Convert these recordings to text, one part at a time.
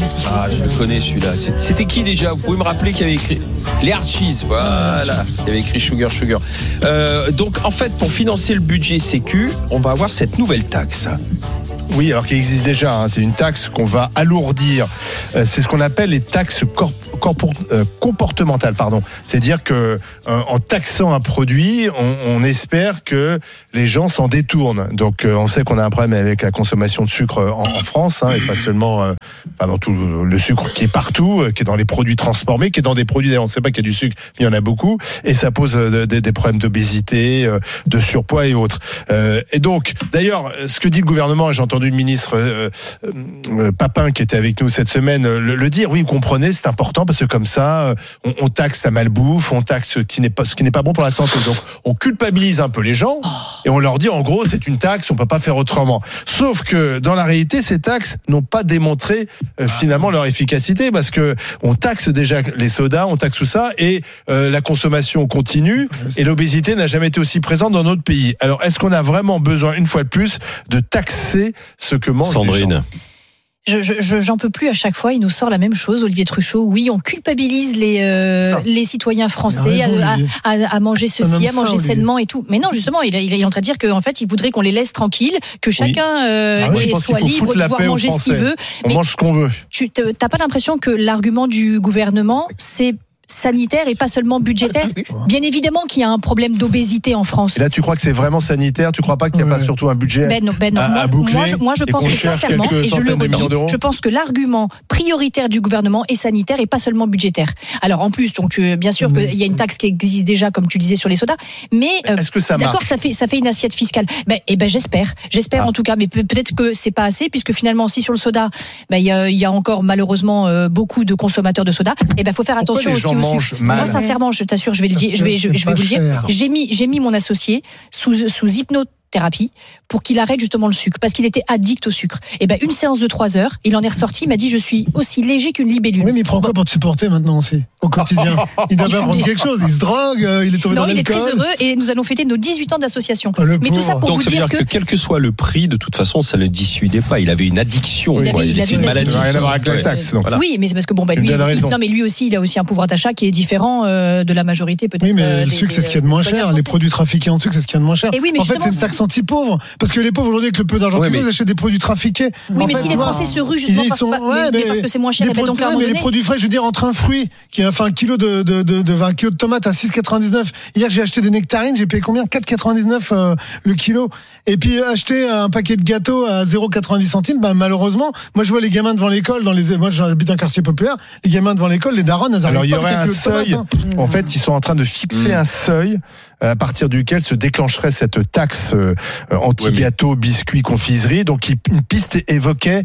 Ah, je le connais celui-là. C'était qui déjà? Vous pouvez me rappeler qui avait écrit? Les Archies, voilà. Qui avait écrit Sugar. Donc, en fait, pour financer le budget Sécu, on va avoir cette nouvelle taxe. Oui, alors qu'il existe déjà, c'est une taxe qu'on va alourdir. C'est ce qu'on appelle les taxes comportementales, C'est-à-dire que en taxant un produit, on espère que les gens s'en détournent. Donc on sait qu'on a un problème avec la consommation de sucre en France, et pas seulement dans tout le sucre qui est partout, qui est dans les produits transformés, qui est dans des produits, d'ailleurs on ne sait pas qu'il y a du sucre, mais il y en a beaucoup, et ça pose des problèmes d'obésité, de surpoids et autres. Et donc, d'ailleurs, ce que dit le gouvernement, et j'ai entendu le ministre Papin qui était avec nous cette semaine le dire, oui, vous comprenez, c'est important parce que comme ça, on taxe la malbouffe, on taxe ce qui n'est pas bon pour la santé. Donc, on culpabilise un peu les gens et on leur dit, en gros, c'est une taxe, on peut pas faire autrement. Sauf que, dans la réalité, ces taxes n'ont pas démontré finalement leur efficacité parce que on taxe déjà les sodas, on taxe tout ça et la consommation continue et l'obésité n'a jamais été aussi présente dans notre pays. Alors, est-ce qu'on a vraiment besoin, une fois de plus, de taxer ce que mangent Sandrine. les gens? J'en peux plus à chaque fois, il nous sort la même chose, Olivier Truchot. Oui, on culpabilise les citoyens français à manger ceci, à manger sainement et tout. Mais non, justement, il est en train de dire qu'en fait, il voudrait qu'on les laisse tranquilles, que chacun soit libre de pouvoir manger ce qu'il veut. On mange ce qu'on veut. Tu t'as pas l'impression que l'argument du gouvernement, c'est sanitaire et pas seulement budgétaire? Bien évidemment qu'il y a un problème d'obésité en France. Et là, tu crois que c'est vraiment sanitaire? Tu crois pas qu'il n'y a pas surtout un budget à boucler? Moi, je pense que sincèrement, et je le redis, je pense que l'argument prioritaire du gouvernement est sanitaire et pas seulement budgétaire. Alors en plus, donc bien sûr qu'il y a une taxe qui existe déjà, comme tu disais, sur les sodas, mais est-ce que ça d'accord, marche? ça fait une assiette fiscale. J'espère en tout cas, mais peut-être que c'est pas assez, puisque finalement, si sur le soda, il y a encore malheureusement beaucoup de consommateurs de soda. Faut faire attention aussi. Moi, sincèrement, je t'assure, je vais vous le dire. J'ai mis mon associé sous hypnothérapie pour qu'il arrête justement le sucre, parce qu'il était addict au sucre. Une séance de 3 heures, il en est ressorti, il m'a dit je suis aussi léger qu'une libellule. Oui, mais il prend quoi pour te supporter maintenant aussi au quotidien? Il doit prendre quelque chose, il se drogue, il est tombé dans l'alcool. Non, il est très heureux et nous allons fêter nos 18 ans d'association. Mais tout ça pour donc vous dire que quel que soit le prix, de toute façon, ça ne le dissuadait pas. Il avait une addiction. Il avait une maladie. Ça n'a rien à voir avec la taxe. Voilà. Oui, mais c'est parce que lui aussi, il a aussi un pouvoir d'achat qui est différent de la majorité peut-être. Oui, mais le sucre, c'est ce qu'il y a de moins cher. Les produits trafiqués en sucre, c'est ce qu'il y a de moins cher. En fait, c'est une taxe anti-pauvre. Parce que les pauvres aujourd'hui, avec le peu d'argent qu'ils ont, ils achètent des produits trafiqués. Oui, mais si les Français se ruent justement parce que c'est moins cher, donc à un moment donné. Mais les produits frais, je veux dire, entre un fruit qui a fait 1 kilo de 20 kilos de tomates à 6,99. Hier, j'ai acheté des nectarines, j'ai payé combien? 4,99 le kilo. Et puis acheter un paquet de gâteaux à 0,90 centimes, malheureusement, moi je vois les gamins devant l'école, moi j'habite dans un quartier populaire, les gamins devant l'école, les darons, elles arrivent. Alors il y aurait un seuil. En fait, ils sont en train de fixer un seuil à partir duquel se déclencherait cette taxe anti-gâteau, biscuits, confiserie. Donc une piste évoquait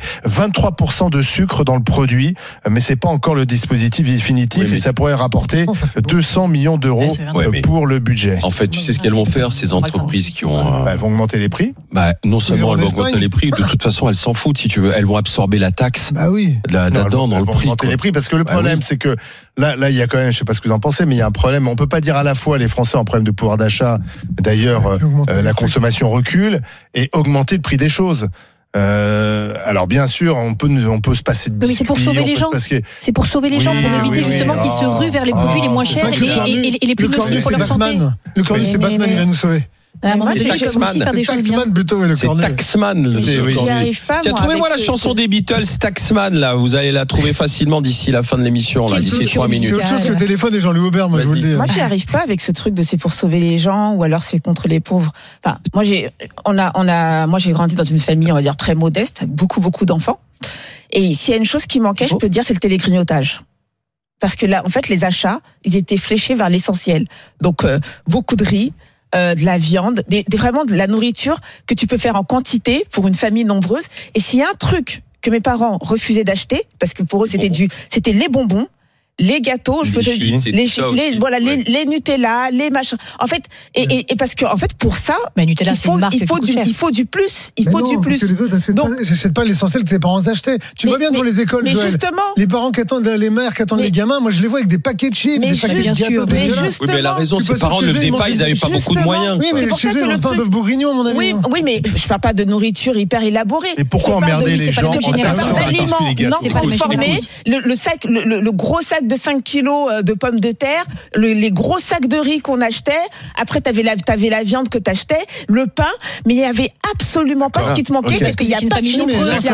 23% de sucre dans le produit, mais c'est pas encore le dispositif définitif et ça pourrait rapporter 200 millions d'euros pour le budget. En fait, tu sais ce qu'elles vont faire, ces entreprises qui ont... Elles vont augmenter les prix. Non seulement elles vont augmenter les prix, de toute façon elles s'en foutent, si tu veux. Elles vont absorber la taxe là-dedans dans le prix. Augmenter les prix, parce que le problème c'est que là il y a quand même, je sais pas ce que vous en pensez, mais il y a un problème. On peut pas dire à la fois les Français ont un problème de pouvoir d'achat, d'ailleurs la consommation recule, et augmenter le prix des choses. Alors bien sûr, on peut se passer de biscuits. Mais c'est pour sauver les gens. C'est pour sauver les gens, pour éviter justement qu'ils se ruent vers les produits les moins chers et les plus nocifs pour leur santé. Le cornu, c'est Batman, il va nous sauver. C'est Taxman. Tiens, trouvez-moi la chanson des Beatles, Taxman, là. Vous allez la trouver facilement d'ici la fin de l'émission, là, d'ici 3 minutes. C'est autre chose que le téléphone et Jean-Louis Aubert, moi je vous le dis. Moi, j'y arrive pas avec ce truc de c'est pour sauver les gens ou alors c'est contre les pauvres. Enfin, moi j'ai grandi dans une famille, on va dire, très modeste, avec beaucoup d'enfants. Et s'il y a une chose qui manquait, je peux dire, c'est le télégrignotage. Parce que là, en fait, les achats, ils étaient fléchés vers l'essentiel. Donc, beaucoup de riz, de la viande, vraiment de la nourriture que tu peux faire en quantité pour une famille nombreuse. Et s'il y a un truc que mes parents refusaient d'acheter, parce que pour eux c'était les bonbons, les gâteaux, je peux te dire, les Nutella, les machins. En fait, et parce que, en fait, pour ça, mais Nutella, c'est une marque il faut du plus. Il faut du plus. Donc, j'achète pas l'essentiel que tes parents achetaient. Tu vois bien devant les écoles, mais Joël, justement, les parents qui attendent, les mères qui attendent les gamins, moi je les vois avec des paquets de chips, des paquets de gâteaux. Oui, mais la raison, ses parents ne le faisaient pas, ils n'avaient pas beaucoup de moyens. Oui, mais chez eux, on parle d'œuf bourguignon, mon ami. Oui, mais je parle pas de nourriture hyper élaborée. Et pourquoi emmerder les gens en taxant non, pour former le gros sac de 5 kilos de pommes de terre, les gros sacs de riz qu'on achetait. Après, t'avais la viande que t'achetais, le pain, mais il y avait absolument pas ce qui te manquait parce qu'il y a pas de chips, il y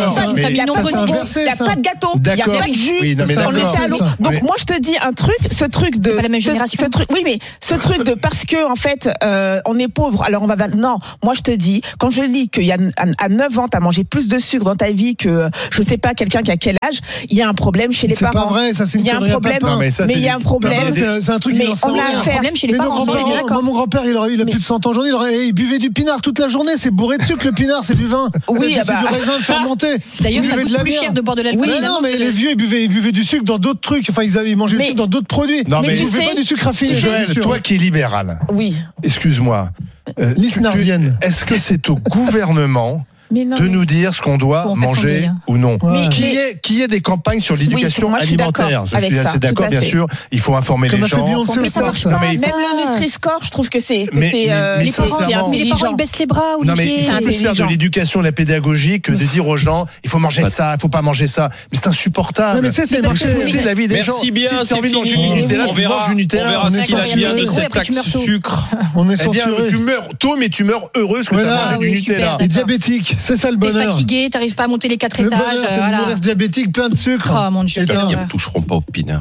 a pas de gâteau, il y a pas de jus. On était à l'eau. Donc moi, je te dis un truc, ce truc de la même génération. Oui, mais ce truc de parce que en fait, on est pauvre, alors on va. Non, moi je te dis, quand je lis qu'il y a à 9 ans, t'as mangé plus de sucre dans ta vie que je sais pas quelqu'un qui a quel âge, il y a un problème chez les parents. C'est pas vrai, ça c'est une connerie. Il y a un problème, mais il y a un problème. C'est un truc mais on a un problème chez les parents. Moi, mon grand-père, il a plus de 100 ans aujourd'hui, il buvait du pinard toute la journée, c'est bourré de sucre le pinard, c'est du vin. Oui, c'est du raisin fermenté. D'ailleurs, ça coûte plus cher de boire de l'alcool. Non, mais les vieux, ils buvaient du sucre dans d'autres trucs, enfin ils mangeaient du sucre dans d'autres produits. Non, mais ils buvaient pas du sucre raffiné. Joël, toi qui es libéral. Oui. Excuse-moi. Est-ce que c'est au gouvernement de nous dire ce qu'on doit manger ou non. Qui est des campagnes sur l'éducation alimentaire. Je suis assez d'accord, bien sûr. Il faut informer les gens. Mais ça marche pas. Même le Nutri-Score, je trouve que c'est les parents ils baissent les bras. Non, mais il faut faire de l'éducation, de la pédagogie, que de dire aux gens, il faut manger ça, il faut pas manger ça. Mais c'est insupportable. Mais c'est la vie des gens. Merci bien, si tu as envie de manger du Nutella, on verra ce qu'il advient de cette taxe sucre. On est censuré. Tu meurs tôt, mais tu meurs heureux parce que tu as mangé du Nutella. Et diabétique, c'est ça le bonheur. Fatigué, t'arrives pas à monter les 4 étages. Voilà. Reste diabétique, plein de sucre. Oh mon Dieu. Ils ne toucheront pas au pinard.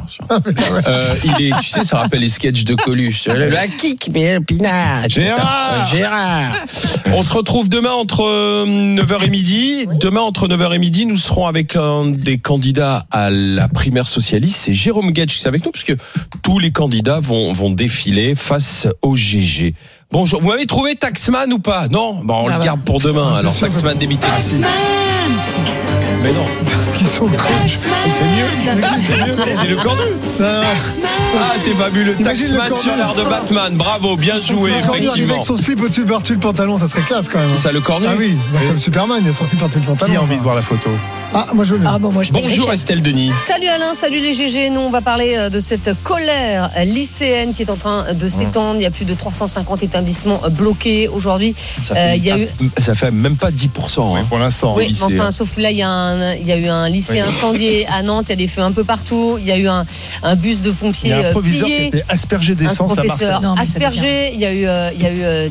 Tu sais, ça rappelle les sketchs de Coluche. La kick, mais un pinard. Gérard. On se retrouve demain entre 9h et midi. Demain, entre 9h et midi, nous serons avec un des candidats à la primaire socialiste. C'est Jérôme Guedj qui est avec nous, parce que tous les candidats vont défiler face au GG. Bonjour, vous m'avez trouvé Taxman ou pas? Non, on le garde pour demain. Alors Taxman démité. Mais non. Qui sont coach. C'est mieux. C'est le cornu. C'est fabuleux. Taxman sur l'art de Batman. Bravo, bien joué, effectivement. Avec son slip au-dessus par-dessus le pantalon, ça serait classe quand même. C'est ça le cornu? Ah oui, comme Superman, il a son slip par-dessus le pantalon. Qui a envie de voir la photo? Moi je veux bien. Bonjour Estelle Denis. Salut Alain, salut les GG. Nous on va parler de cette colère lycéenne qui est en train de s'étendre. Il y a plus de 350 établissements bloqués aujourd'hui. Ça fait même pas 10% pour l'instant. Oui, enfin, sauf que là il y a eu un lycée incendié à Nantes. Il y a des feux un peu partout. Il y a eu un bus de pompiers. Il y a un proviseur qui a été aspergé d'essence à Marseille. Aspergé. Il y a eu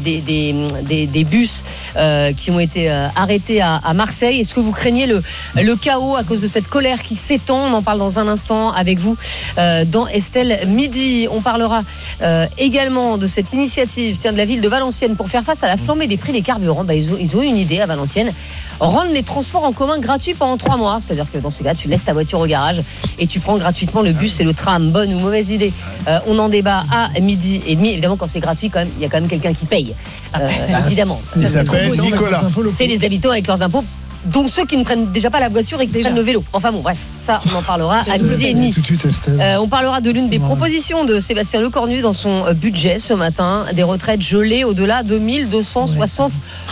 des bus qui ont été arrêtés à Marseille. Est-ce que vous craignez le chaos à cause de cette colère qui s'étend? On en parle dans un instant avec vous dans Estelle Midi. On parlera également de cette initiative de la ville de Valenciennes pour faire face à la flambée des prix des carburants. Ils ont eu une idée à Valenciennes, rendre les transports en commun gratuits pendant 3 mois. C'est-à-dire que dans ces cas, tu laisses ta voiture au garage et tu prends gratuitement le bus et le tram. Bonne ou mauvaise idée? On en débat à 12h30. Évidemment, quand c'est gratuit, il y a quand même quelqu'un qui paye. Évidemment. Il s'appelle Nicolas. C'est les habitants avec leurs impôts. Donc ceux qui ne prennent déjà pas la voiture et qui prennent le vélo. Enfin bon, bref, ça on en parlera à 12h30. On parlera de l'une des propositions de Sébastien Lecornu dans son budget ce matin, des retraites gelées au-delà de 1 260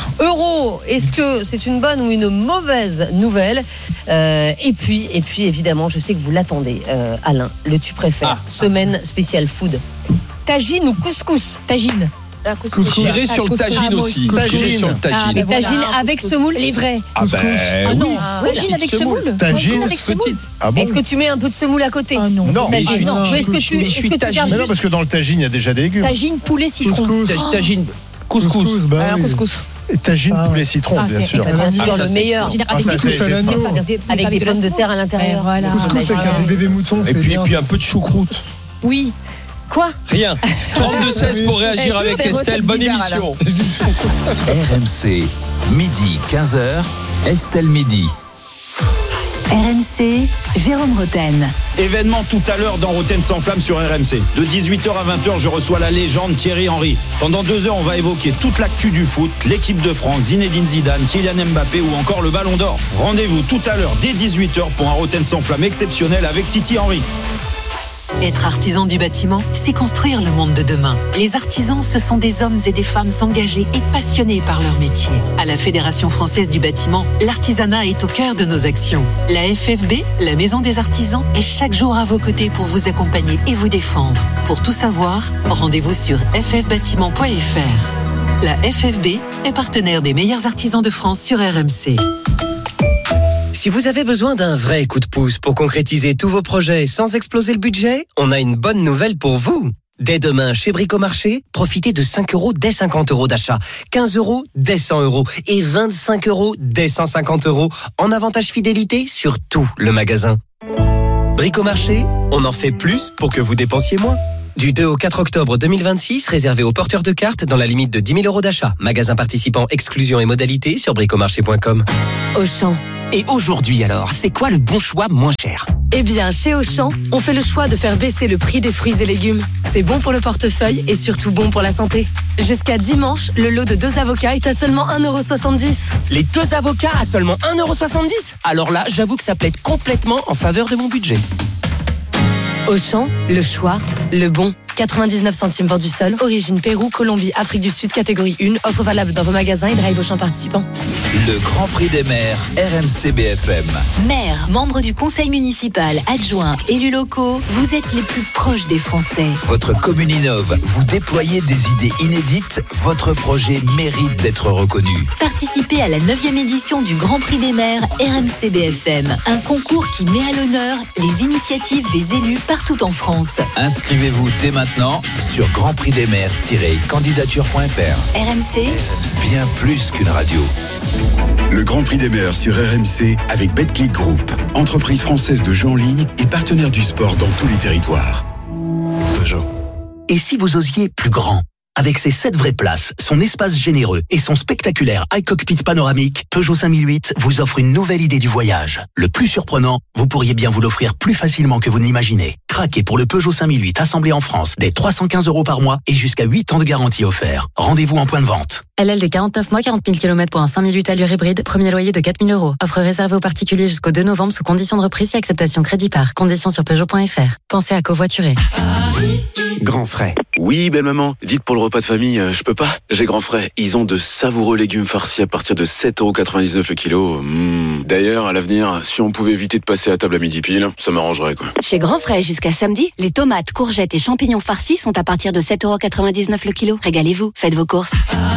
€. Est-ce que c'est une bonne ou une mauvaise nouvelle? Et puis évidemment, je sais que vous l'attendez, Alain, le tu préfères. Semaine spéciale food. Tagine ou couscous? Tagine. J'irai sur le tagine aussi. Tagine Tagine avec semoule, les vrais. Non. Tagine avec semoule. Tagine avec semoule. Est-ce que tu mets un peu de semoule à côté? Non. Est-ce que tu gardes juste... parce que dans le tagine, il y a déjà des légumes. Tagine, poulet, citron. Tagine, couscous. Couscous. Tagine, poulet, citron, bien sûr. C'est bien sûr le meilleur. Avec des pommes de terre à l'intérieur. Couscous avec des bébés moutons. Et puis un peu de choucroute. Oui. Quoi? Rien. 32-16 pour réagir avec Estelle. Bonne émission. RMC, midi 15h, Estelle Midi. RMC, Jérôme Rotten. Événement tout à l'heure dans Rotten sans flamme sur RMC. De 18h à 20h, je reçois la légende Thierry Henry. Pendant 2 heures, on va évoquer toute l'actu du foot, l'équipe de France, Zinedine Zidane, Kylian Mbappé ou encore le Ballon d'Or. Rendez-vous tout à l'heure dès 18h pour un Rotten sans flamme exceptionnel avec Titi Henry. Être artisan du bâtiment, c'est construire le monde de demain. Les artisans, ce sont des hommes et des femmes engagés et passionnés par leur métier. À la Fédération française du bâtiment, l'artisanat est au cœur de nos actions. La FFB, la Maison des artisans, est chaque jour à vos côtés pour vous accompagner et vous défendre. Pour tout savoir, rendez-vous sur ffbâtiment.fr. La FFB est partenaire des meilleurs artisans de France sur RMC. Si vous avez besoin d'un vrai coup de pouce pour concrétiser tous vos projets sans exploser le budget, on a une bonne nouvelle pour vous. Dès demain, chez Bricomarché, profitez de 5 € dès 50 € d'achat, 15 € dès 100 € et 25 € dès 150 € en avantage fidélité sur tout le magasin. Bricomarché, on en fait plus pour que vous dépensiez moins. Du 2 au 4 octobre 2026, réservé aux porteurs de cartes dans la limite de 10 000 € d'achat. Magasin participant, exclusion et modalités sur bricomarché.com. Auchan. Et aujourd'hui alors, c'est quoi le bon choix moins cher ? Eh bien, chez Auchan, on fait le choix de faire baisser le prix des fruits et légumes. C'est bon pour le portefeuille et surtout bon pour la santé. Jusqu'à dimanche, le lot de 2 avocats est à seulement 1,70 €. Les 2 avocats à seulement 1,70 €? Alors là, j'avoue que ça plaide complètement en faveur de mon budget. Auchan, le choix, le bon. 99 centimes vendu seul, origine Pérou, Colombie, Afrique du Sud, catégorie 1, offre valable dans vos magasins et drive Auchan participants. Le Grand Prix des maires, RMC BFM. Maires, membres du conseil municipal, adjoints, élus locaux, vous êtes les plus proches des Français. Votre commune innove, vous déployez des idées inédites, votre projet mérite d'être reconnu. Participez à la 9e édition du Grand Prix des maires RMC BFM, un concours qui met à l'honneur les initiatives des élus partout en France. Inscrivez-vous dès maintenant sur grandprixdesmaires-candidature.fr. RMC, Bien plus qu'une radio. Le Grand Prix des maires sur RMC avec Betclic Group, entreprise française de jeux en ligne et partenaire du sport dans tous les territoires. Peugeot. Et si vous osiez plus grand ? Avec ses 7 vraies places, son espace généreux et son spectaculaire iCockpit panoramique, Peugeot 5008 vous offre une nouvelle idée du voyage. Le plus surprenant, vous pourriez bien vous l'offrir plus facilement que vous n'imaginez. Craquez pour le Peugeot 5008 assemblé en France dès 315 € par mois et jusqu'à 8 ans de garantie offert. Rendez-vous en point de vente. LL des 49 mois, 40 000 km pour un 5008 allure hybride, premier loyer de 4 000 €. Offre réservée aux particuliers jusqu'au 2 novembre sous conditions de reprise et acceptation crédit par. Conditions sur Peugeot.fr. Pensez à covoiturer. Grand frais. Oui, belle maman. Dites pour le repas de famille, je peux pas. J'ai Grand frais. Ils ont de savoureux légumes farcis à partir de 7,99 € le kilo. D'ailleurs, à l'avenir, si on pouvait éviter de passer à table à midi pile, ça m'arrangerait, quoi. chez Grand Frais jusqu'à samedi, les tomates, courgettes et champignons farcis sont à partir de 7,99 € le kilo. Régalez-vous, faites vos courses.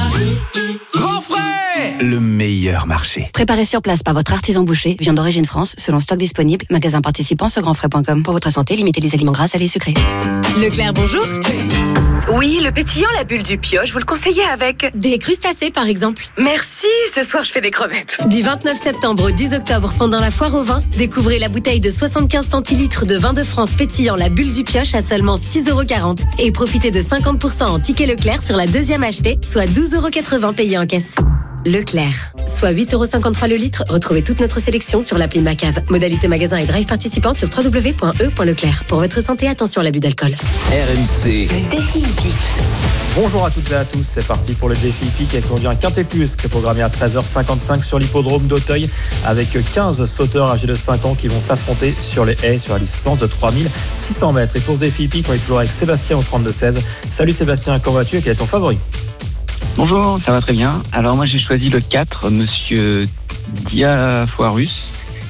Grand frais, le meilleur marché. Préparé sur place par votre artisan boucher, viande d'origine France, selon stock disponible, magasin participant sur grandfrais.com. Pour votre santé, limitez les aliments gras, salés et sucrés. Leclerc, bonjour. Oui, le pétillant, la bulle du pioche, vous le conseillez avec Des crustacés, par exemple. Merci, ce soir je fais des crevettes. Du 29 septembre au 10 octobre, pendant la foire au vin, découvrez la bouteille de 75 centilitres de vin de France pétillant la bulle du pioche à seulement 6,40 € et profitez de 50% en ticket Leclerc sur la deuxième achetée, soit 12,80 € payés en caisse. Leclerc, soit 8,53 € le litre. Retrouvez toute notre sélection sur l'appli Macave. Modalité magasin et drive participant sur www.e.leclerc. Pour votre santé, attention à l'abus d'alcool. RMC. Le défi hippique. Bonjour à toutes et à tous, c'est parti pour le défi hippique avec aujourd'hui un quintet plus qui est programmé à 13h55 sur l'hippodrome d'Auteuil avec 15 sauteurs âgés de 5 ans qui vont s'affronter sur les haies sur la distance de 3600 mètres. Et pour ce défi hippique, on est toujours avec Sébastien au 32-16. Salut Sébastien, comment vas-tu et quel est ton favori ? Bonjour, ça va très bien. Alors moi j'ai choisi le 4, Monsieur Diafoirus,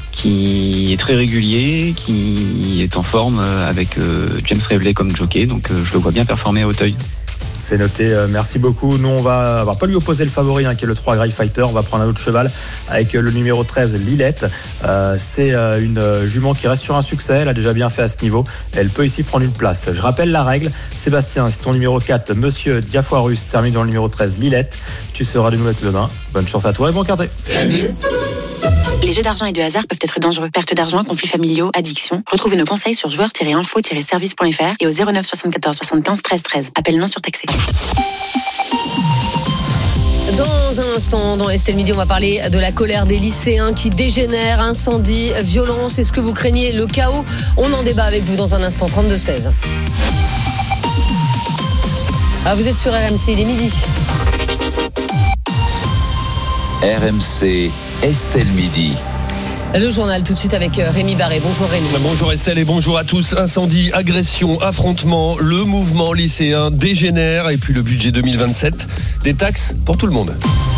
qui est très régulier, qui est en forme avec James Reveley comme jockey, donc je le vois bien performer à Auteuil. C'est noté, merci beaucoup. Nous, on va pas lui opposer le favori, qui est le 3 Grey Fighter. On va prendre un autre cheval avec le numéro 13, Lilette. C'est une jument qui reste sur un succès. Elle a déjà bien fait à ce niveau. Elle peut ici prendre une place. Je rappelle la règle. Sébastien, si ton numéro 4, Monsieur Diafoirus, termine dans le numéro 13, Lilette, tu seras de nouveau avec demain. Bonne chance à toi et bon quintet. Les jeux d'argent et de hasard peuvent être dangereux. Perte d'argent, conflits familiaux, addiction. Retrouvez nos conseils sur joueurs-info-service.fr et au 09 74 75 13 13. Appel non surtaxé. Dans un instant, dans Estelle Midi, on va parler de la colère des lycéens qui dégénèrent, incendie, violence. Est-ce que vous craignez le chaos ? On en débat avec vous dans un instant, 32-16. Ah, vous êtes sur RMC, il est midi. RMC, Estelle Midi. Le journal tout de suite avec Rémi Barré. Bonjour Rémi. Bonjour Estelle et bonjour à tous. Incendie, agression, affrontement, le mouvement lycéen dégénère et puis le budget 2027, des taxes pour tout le monde.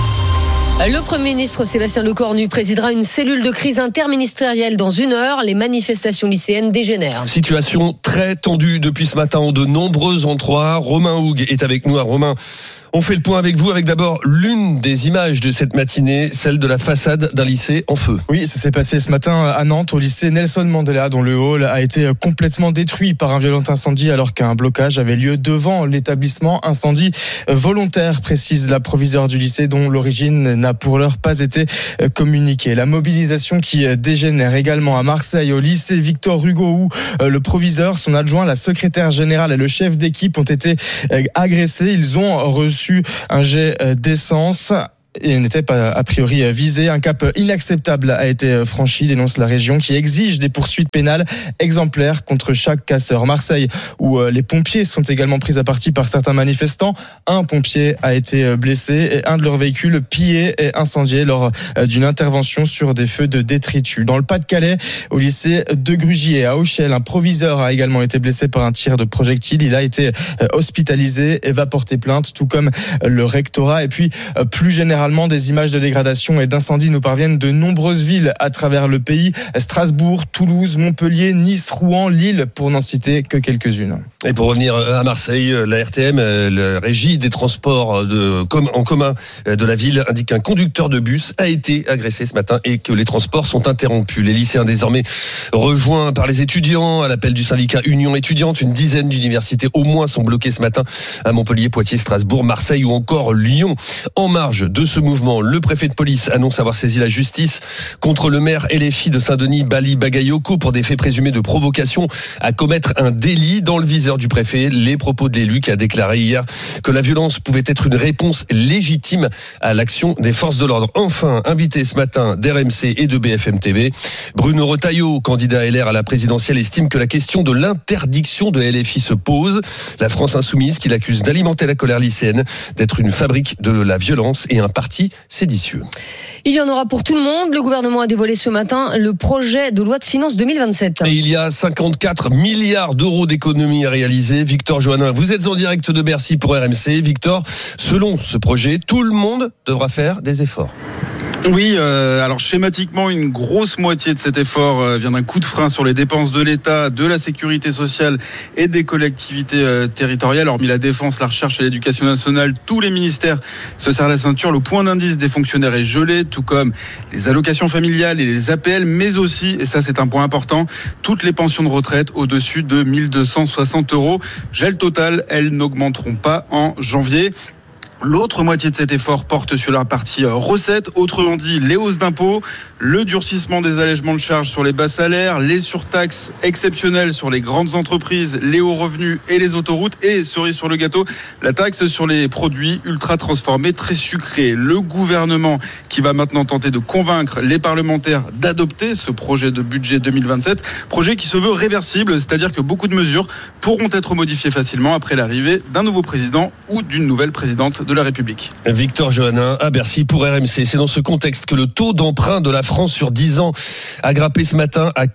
Le Premier ministre Sébastien Lecornu présidera une cellule de crise interministérielle dans 1 heure. Les manifestations lycéennes dégénèrent. Situation très tendue depuis ce matin en de nombreux endroits. Romain Houg est avec nous. Romain, on fait le point avec vous avec d'abord l'une des images de cette matinée, celle de la façade d'un lycée en feu. Oui, ça s'est passé ce matin à Nantes, au lycée Nelson Mandela, dont le hall a été complètement détruit par un violent incendie alors qu'un blocage avait lieu devant l'établissement. Incendie volontaire, précise la proviseure du lycée, dont l'origine n'a pour l'heure pas été communiquée. La mobilisation qui dégénère également à Marseille, au lycée Victor Hugo, où le proviseur, son adjoint, la secrétaire générale et le chef d'équipe ont été agressés. Ils ont reçu un jet d'essence. Il n'était pas a priori visé. Un cap inacceptable a été franchi, dénonce la région, qui exige des poursuites pénales exemplaires contre chaque casseur. Marseille, où les pompiers sont également pris à partie par certains manifestants. Un pompier a été blessé et un de leurs véhicules pillé et incendié lors d'une intervention sur des feux de détritus. Dans le Pas-de-Calais, au lycée de Grugier à Auchel, un proviseur a également été blessé par un tir de projectile. Il a été hospitalisé et va porter plainte, tout comme le rectorat. Et puis, plus généralement, des images de dégradation et d'incendie nous parviennent de nombreuses villes à travers le pays. Strasbourg, Toulouse, Montpellier, Nice, Rouen, Lille, pour n'en citer que quelques-unes. Et pour revenir à Marseille, la RTM, la régie des transports en commun de la ville, indique qu'un conducteur de bus a été agressé ce matin et que les transports sont interrompus. Les lycéens désormais rejoints par les étudiants à l'appel du syndicat Union étudiante. Une dizaine d'universités au moins sont bloquées ce matin à Montpellier, Poitiers, Strasbourg, Marseille ou encore Lyon. En marge de ce mouvement, le préfet de police annonce avoir saisi la justice contre le maire LFI de Saint-Denis, Bali Bagayoko, pour des faits présumés de provocation à commettre un délit. Dans le viseur du préfet, les propos de l'élu qui a déclaré hier que la violence pouvait être une réponse légitime à l'action des forces de l'ordre. Enfin, invité ce matin d'RMC et de BFM TV, Bruno Retailleau, candidat LR à la présidentielle, estime que la question de l'interdiction de LFI se pose. La France insoumise, qui l'accuse d'alimenter la colère lycéenne, d'être une fabrique de la violence et un parti séditieux. Il y en aura pour tout le monde. Le gouvernement a dévoilé ce matin le projet de loi de finances 2027. Et il y a 54 milliards d'euros d'économies à réaliser. Victor Johannin, vous êtes en direct de Bercy pour RMC. Victor, selon ce projet, tout le monde devra faire des efforts. Oui, alors schématiquement, une grosse moitié de cet effort vient d'un coup de frein sur les dépenses de l'État, de la sécurité sociale et des collectivités territoriales. Hormis la défense, la recherche et l'éducation nationale, tous les ministères se serrent la ceinture. Le point d'indice des fonctionnaires est gelé, tout comme les allocations familiales et les APL, mais aussi, et ça c'est un point important, toutes les pensions de retraite au-dessus de 1 260 €. Gel total, elles n'augmenteront pas en janvier. L'autre moitié de cet effort porte sur la partie recettes, autrement dit les hausses d'impôts, le durcissement des allègements de charges sur les bas salaires, les surtaxes exceptionnelles sur les grandes entreprises, les hauts revenus et les autoroutes, et cerise sur le gâteau, la taxe sur les produits ultra transformés très sucrés. Le gouvernement qui va maintenant tenter de convaincre les parlementaires d'adopter ce projet de budget 2027, projet qui se veut réversible, c'est-à-dire que beaucoup de mesures pourront être modifiées facilement après l'arrivée d'un nouveau président ou d'une nouvelle présidente de la République. Victor Johannin à Bercy pour RMC. C'est dans ce contexte que le taux d'emprunt de la France sur 10 ans a grimpé ce matin à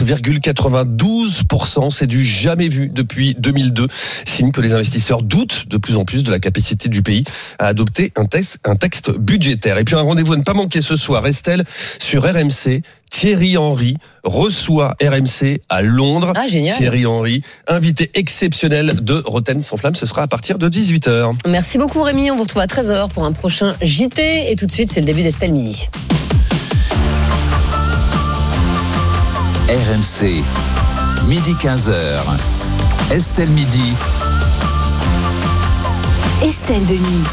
4,92%. C'est du jamais vu depuis 2002. Signe que les investisseurs doutent de plus en plus de la capacité du pays à adopter un texte budgétaire. Et puis un rendez-vous à ne pas manquer ce soir, Estelle, sur RMC. Thierry Henry reçoit RMC à Londres. Ah, génial. Thierry Henry, invité exceptionnel de Rotten sans flamme, ce sera à partir de 18h. Merci beaucoup Rémi, on vous retrouve à 13h pour un prochain JT. Et tout de suite, c'est le début d'Estelle Midi. RMC, midi 15h. Estelle Midi. Estelle Denis.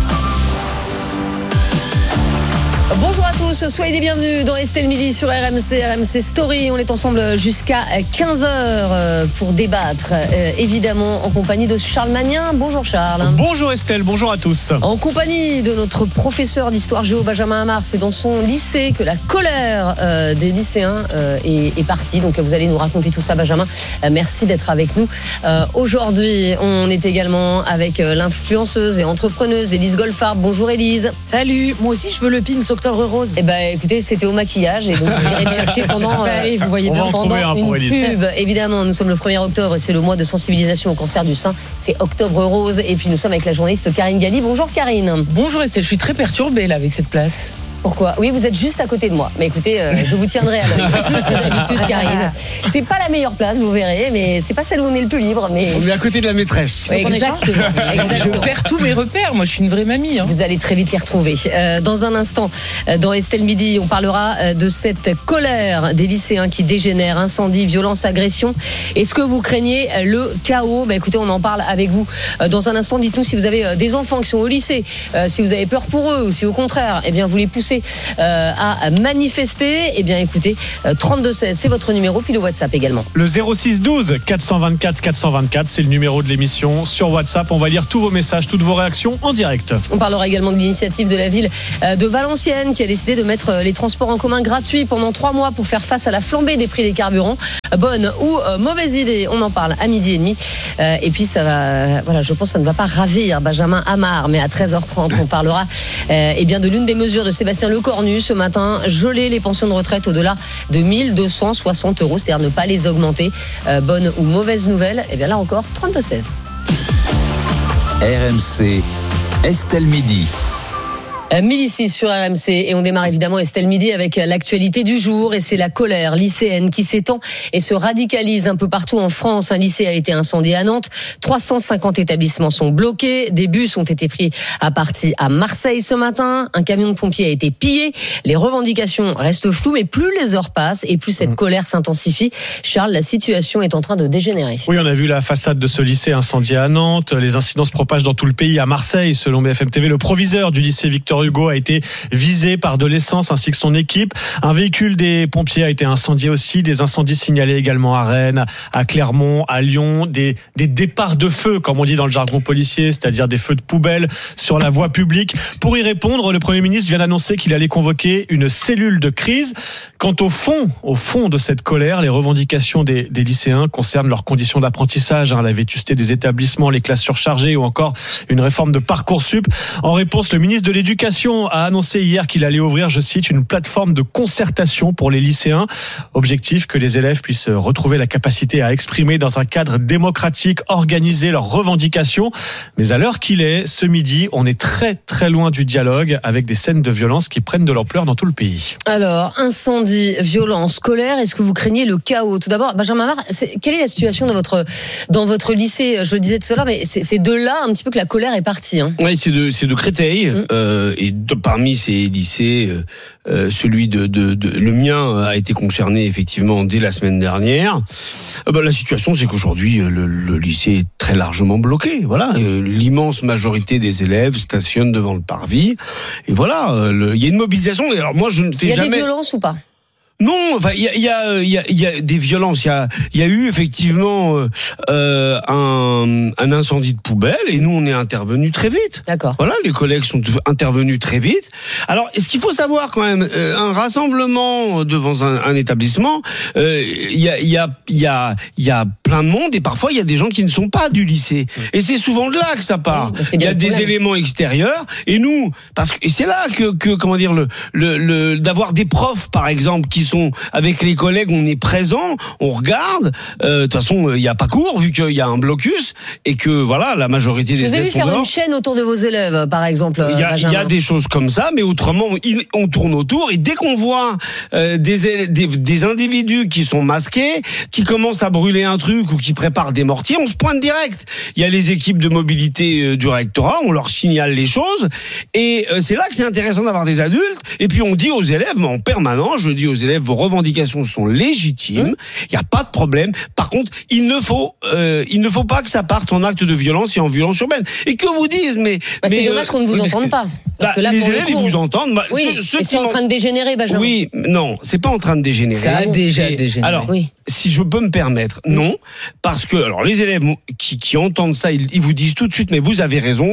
Bonjour à tous, soyez les bienvenus dans Estelle Midi sur RMC Story. On est ensemble jusqu'à 15h pour débattre, évidemment en compagnie de Charles Magnin. Bonjour Charles. Bonjour Estelle, bonjour à tous. En compagnie de notre professeur d'histoire géo Benjamin Amar. C'est dans son lycée que la colère des lycéens est partie. Donc vous allez nous raconter tout ça, Benjamin. Merci d'être avec nous. Aujourd'hui, on est également avec l'influenceuse et entrepreneuse Élise Goldfarb. Bonjour Élise. Salut, moi aussi je veux le pins Octobre Rose. rose. Eh ben, écoutez, c'était au maquillage et donc vous irez le chercher pendant. Vous voyez bien pendant une pub. Évidemment, nous sommes le 1er octobre et c'est le mois de sensibilisation au cancer du sein. C'est Octobre Rose et puis nous sommes avec la journaliste Karine Galli. Bonjour Karine. Bonjour Estelle, je suis très perturbée là avec cette place. Pourquoi ? Oui, vous êtes juste à côté de moi. Mais écoutez, je vous tiendrai à l'œil plus que d'habitude, Karine. C'est pas la meilleure place, vous verrez, mais c'est pas celle où on est le plus libre. Mais on est à côté de la maîtresse. Oui, exactement. Je perds tous mes repères. Moi, je suis une vraie mamie. Vous allez très vite les retrouver. Dans un instant, dans Estelle Midi, on parlera de cette colère des lycéens qui dégénèrent, incendie, violence, agression. Est-ce que vous craignez le chaos ? Écoutez, on en parle avec vous dans un instant. Dites-nous si vous avez des enfants qui sont au lycée, si vous avez peur pour eux ou si au contraire, vous les poussez à manifester. Eh bien écoutez, 3216 c'est votre numéro, puis le WhatsApp également. Le 06 12 424 424 c'est le numéro de l'émission sur WhatsApp. On va lire tous vos messages, toutes vos réactions en direct. On parlera également de l'initiative de la ville de Valenciennes qui a décidé de mettre les transports en commun gratuits pendant 3 mois pour faire face à la flambée des prix des carburants. Bonne ou mauvaise idée, on en parle à 12h30. Et puis ça va, je pense que ça ne va pas ravir Benjamin Amar, mais à 13h30 on parlera de l'une des mesures de Sébastien Lecornu ce matin, geler les pensions de retraite au-delà de 1260 €, c'est-à-dire ne pas les augmenter. Bonne ou mauvaise nouvelle, là encore 3216. RMC, Estelle Midi. 12h06 sur RMC et on démarre évidemment Estelle Midi avec l'actualité du jour et c'est la colère lycéenne qui s'étend et se radicalise un peu partout en France. Un lycée a été incendié à Nantes, 350 établissements sont bloqués, des bus ont été pris à partie à Marseille ce matin, un camion de pompiers a été pillé, les revendications restent floues mais plus les heures passent et plus cette colère s'intensifie. Charles, la situation est en train de dégénérer. Oui, on a vu la façade de ce lycée incendié à Nantes, les incidents se propagent dans tout le pays. À Marseille, selon BFM TV, le proviseur du lycée Victor Hugo a été visé par de l'essence ainsi que son équipe. Un véhicule des pompiers a été incendié aussi. Des incendies signalés également à Rennes, à Clermont, à Lyon. Des départs de feu, comme on dit dans le jargon policier, c'est-à-dire des feux de poubelle sur la voie publique. Pour y répondre, le Premier ministre vient d'annoncer qu'il allait convoquer une cellule de crise. Quant au fond de cette colère, les revendications des lycéens concernent leurs conditions d'apprentissage, la vétusté des établissements, les classes surchargées ou encore une réforme de Parcoursup. En réponse, le ministre de l'Éducation a annoncé hier qu'il allait ouvrir, je cite, une plateforme de concertation pour les lycéens. Objectif, que les élèves puissent retrouver la capacité à exprimer dans un cadre démocratique, organiser leurs revendications. Mais à l'heure qu'il est, ce midi, on est très très loin du dialogue avec des scènes de violence qui prennent de l'ampleur dans tout le pays. Alors, incendie, violence, colère, est-ce que vous craignez le chaos ? Tout d'abord, Benjamin Amar, quelle est la situation dans votre lycée ? Je le disais tout à l'heure, mais c'est de là un petit peu que la colère est partie. Oui, c'est de Créteil. Et parmi ces lycées, celui de le mien a été concerné effectivement dès la semaine dernière. La situation, c'est qu'aujourd'hui le lycée est très largement bloqué. Voilà, l'immense majorité des élèves stationnent devant le parvis. Et voilà, il y a une mobilisation. Et alors moi, je ne fais jamais. Il y a des violences ou pas ? Non, enfin, il y a des violences. Il y a eu effectivement un incendie de poubelle et nous on est intervenus très vite. D'accord. Voilà, les collègues sont intervenus très vite. Alors, ce qu'il faut savoir quand même, un rassemblement devant un établissement, il y a plein de monde et parfois il y a des gens qui ne sont pas du lycée. Et c'est souvent de là que ça part. Il y a des éléments extérieurs et nous, et c'est là que comment dire d'avoir des profs par exemple qui sont avec les collègues, on est présent, on regarde. De toute façon, il n'y a pas cours vu qu'il y a un blocus et que voilà, la majorité des élèves. Je vous ai vu faire une chaîne autour de vos élèves, par exemple. Il y a des choses comme ça, mais autrement, on tourne autour et dès qu'on voit des individus qui sont masqués, qui commencent à brûler un truc ou qui préparent des mortiers, on se pointe direct. Il y a les équipes de mobilité du rectorat, on leur signale les choses et c'est là que c'est intéressant d'avoir des adultes. Et puis on dit aux élèves, mais en permanence, je dis aux élèves, vos revendications sont légitimes, il n'y a pas de problème. Par contre, il ne faut pas que ça parte en acte de violence et en violence urbaine. Et que vous disent, mais c'est dommage qu'on ne vous entende pas. Parce que là, les élèves, ils vous entendent. Oui, c'est en train de dégénérer, Benjamin. Oui, non, c'est pas en train de dégénérer. Ça a déjà dégénéré. Alors, si je peux me permettre, non. parce que alors les élèves qui entendent ça, ils vous disent tout de suite mais vous avez raison,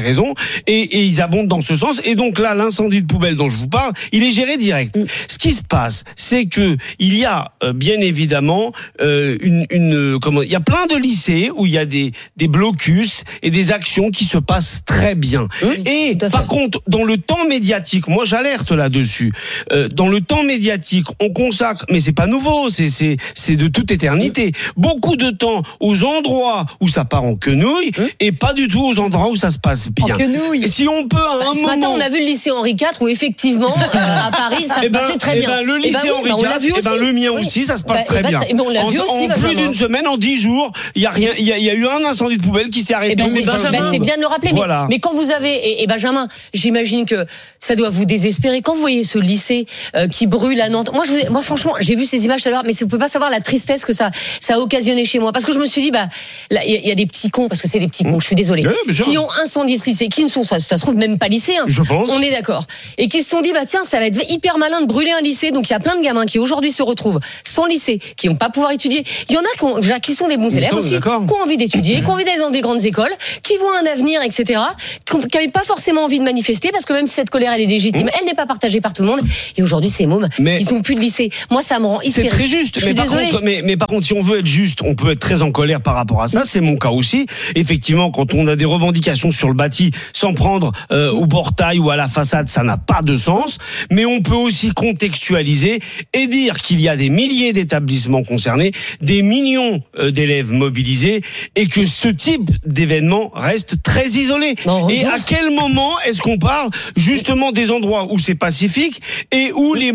et ils abondent dans ce sens. Et donc là, l'incendie de poubelle dont je vous parle, il est géré direct. Ce qui se passe, c'est que il y a bien évidemment il y a plein de lycées où il y a des blocus et des actions qui se passent très bien. Et par contre, dans le temps médiatique, moi j'alerte là-dessus. Dans le temps médiatique, on consacre, mais c'est pas nouveau, c'est de toute éternité, beaucoup de temps aux endroits où ça part en quenouille et pas du tout aux endroits où ça se passe bien. Et si on peut à un ce moment... matin, on a vu le lycée Henri IV où effectivement, à Paris, ça se passait très bien. Le lycée Henri IV, le mien aussi, ça se passe très bien. On l'a vu aussi, en plus d'une semaine, en 10 jours, il y a eu un incendie de poubelle qui s'est arrêté. C'est bien de le rappeler. Voilà. Mais quand vous avez, et Benjamin, j'imagine que ça doit vous désespérer quand vous voyez ce lycée qui brûle à Nantes. Moi franchement, j'ai vu ces images tout à l'heure, mais vous pouvez pas savoir la tristesse que ça a occasionné chez moi, parce que je me suis dit, il y a des petits cons, parce que c'est des petits cons, je suis désolée, qui ont incendié ce lycée, qui ne sont ça se trouve même pas lycéens. Je pense. On est d'accord. Et qui se sont dit, tiens, ça va être hyper malin de brûler un lycée. Donc il y a plein de gamins qui aujourd'hui se retrouvent sans lycée, qui vont pas pouvoir étudier. Il y en a qui sont des bons élèves aussi, qui ont envie d'étudier, qui ont envie d'aller dans des grandes écoles, qui voient un avenir, etc., qui n'avaient pas forcément envie de manifester, parce que même si cette colère elle est légitime, elle n'est pas partagée par tout le monde. Et aujourd'hui, ces mômes, ils ont plus de lycée. Moi, ça me rend hystérique. C'est très juste. Je suis désolée. Mais par contre, si on veut être juste, on peut être très en colère par rapport à ça. C'est mon cas aussi. Effectivement, quand on a des revendications sur le bâti, sans prendre au portail ou à la façade, ça n'a pas de sens. Mais on peut aussi contextualiser et dire qu'il y a des milliers d'établissements concernés, des millions d'élèves mobilisés, et que ce type d'événement reste très isolé. Et à quel moment est-ce qu'on parle justement des endroits où c'est pacifique et où les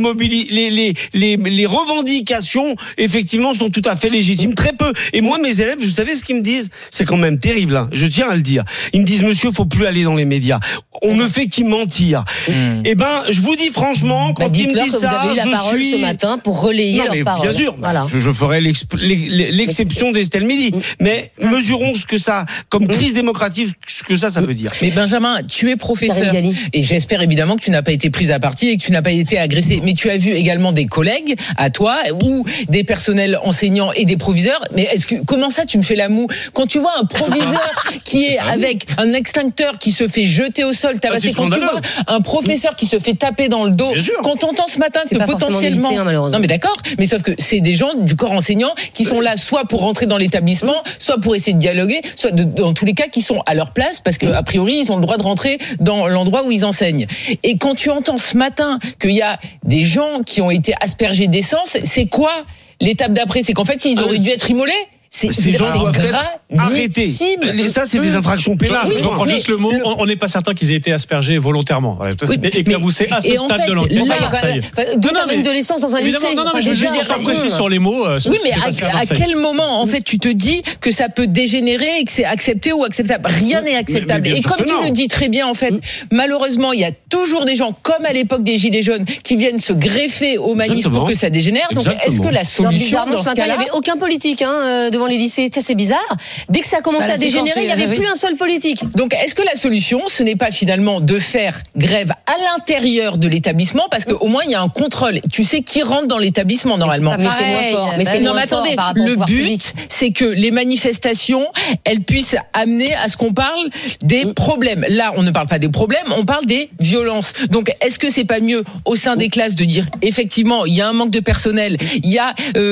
revendications effectivement sont tout à fait légitimes? Très peu. Et moi, mes élèves, vous savez ce qu'ils me disent? C'est quand même terrible, hein. Je tiens à le dire. Ils me disent, monsieur, faut plus aller dans les médias. On ne fait qu'y mentir. Eh ben, je vous dis franchement, quand ils me disent ça, vous avez eu la parole ce matin pour relayer leurs paroles. Bien sûr. Voilà. Je ferai l'exception d'Estelle Midi. Mais mesurons ce que ça, comme crise démocratique, ce que ça veut dire. Mais Benjamin, tu es professeur. Et j'espère évidemment que tu n'as pas été prise à partie et que tu n'as pas été agressé. Mais tu as vu également des collègues à toi ou des personnels enseignants et des proviseurs. Mais comment ça tu me fais la moue quand tu vois un proviseur qui est avec un extincteur qui se fait jeter au sol, tabasser, quand tu vois un professeur qui se fait taper dans le dos, quand on entend ce matin que potentiellement non mais d'accord, mais sauf que c'est des gens du corps enseignant qui sont là soit pour rentrer dans l'établissement, soit pour essayer de dialoguer, soit dans tous les cas qui sont à leur place parce que a priori ils ont le droit de rentrer dans l'endroit où ils enseignent. Et quand tu entends ce matin qu'il y a des gens qui ont été aspergés d'essence, c'est quoi l'étape d'après? C'est qu'en fait ils auraient dû être immolés. Ces gens doivent être arrêtés. Ça, c'est des infractions pénales. Je reprends juste le mot. On n'est pas certain qu'ils aient été aspergés volontairement. Éclaboussés à ce stade de l'enquête. D'où t'amènes de l'essence dans un lycée? Non, mais je veux juste qu'on soit précis sur les mots. Oui, mais à quel moment, en fait, tu te dis que ça peut dégénérer et que c'est accepté ou acceptable? Rien n'est acceptable. Et comme tu le dis très bien, en fait, malheureusement, il y a toujours des gens, comme à l'époque des Gilets jaunes, qui viennent se greffer aux manifs pour que ça dégénère. Donc, est-ce que la solution dans ce cas-là, il n'y avait aucun politique devant les lycées, c'est bizarre. Dès que ça a commencé à dégénérer, il n'y avait plus un seul politique. Donc, est-ce que la solution, ce n'est pas finalement de faire grève à l'intérieur de l'établissement, parce qu'au moins il y a un contrôle. Tu sais qui rentre dans l'établissement normalement. Mais c'est moins fort. Mais attendez, le but, c'est que les manifestations, elles puissent amener à ce qu'on parle des problèmes. Là, on ne parle pas des problèmes, on parle des violences. Donc, est-ce que c'est pas mieux au sein des classes de dire effectivement, il y a un manque de personnel, il y a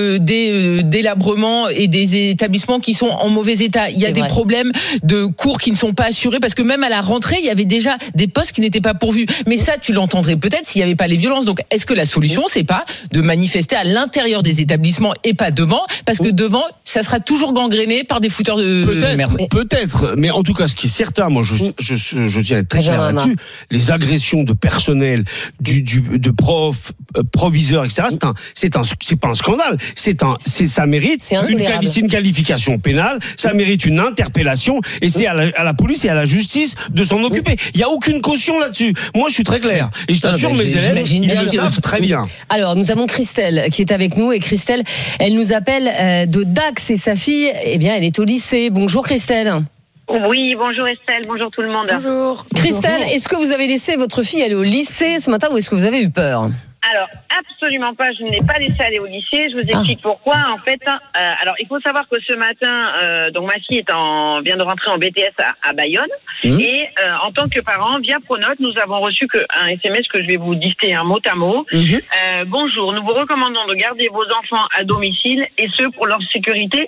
des délabrements et des établissements qui sont en mauvais état. Il y a des problèmes de cours qui ne sont pas assurés parce que même à la rentrée, il y avait déjà des postes qui n'étaient pas pourvus. Mais ça, tu l'entendrais peut-être s'il n'y avait pas les violences. Donc, est-ce que la solution, c'est pas de manifester à l'intérieur des établissements et pas devant? Parce que devant, ça sera toujours gangréné par des fouteurs de merde. Peut-être. Mais en tout cas, ce qui est certain, moi, je dirais très clair là-dessus, les agressions de personnel, de profs, proviseurs, etc., c'est pas un scandale. Ça mérite une qualification pénale, ça mérite une interpellation, et c'est à la police et à la justice de s'en occuper. Il n'y a aucune caution là-dessus. Moi, je suis très clair. Et je t'assure, mes élèves, ils le savent très bien. Alors, nous avons Christelle qui est avec nous, et Christelle, elle nous appelle de Dax, et sa fille, eh bien, elle est au lycée. Bonjour Christelle. Oui, bonjour Estelle, bonjour tout le monde. Bonjour. Christelle, est-ce que vous avez laissé votre fille aller au lycée ce matin, ou est-ce que vous avez eu peur? Alors, absolument pas. Je ne l'ai pas laissé aller au lycée. Je vous explique pourquoi. En fait, alors il faut savoir que ce matin, donc ma fille vient de rentrer en BTS à Bayonne. Et en tant que parent, via Pronote, nous avons reçu un SMS que je vais vous dicter mot à mot. Bonjour, nous vous recommandons de garder vos enfants à domicile et ce pour leur sécurité,